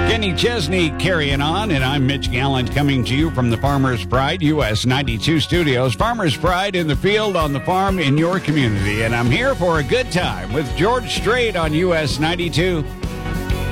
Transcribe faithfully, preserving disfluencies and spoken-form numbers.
Kenny Chesney carrying on, and I'm Mitch Gallant coming to you from the Farmer's Pride U S ninety-two studios. Farmer's Pride in the field, on the farm, in your community. And I'm here for a good time with George Strait on U S ninety-two.